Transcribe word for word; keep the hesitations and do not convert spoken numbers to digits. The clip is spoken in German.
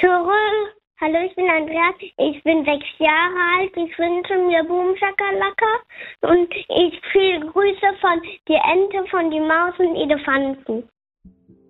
Tore, hallo, ich bin Andreas, ich bin sechs Jahre alt, ich wünsche mir Boom Shakalaka und ich viel Grüße von die Ente, von die Maus und Elefanten.